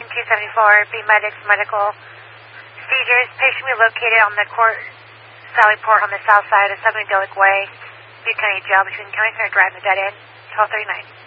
274, B Medics Medical. Seizures. Patient we located on the Sally Port on the south side of 70 Dillick Way, Butte County Jail between County Center Drive and the Dead End, 1239.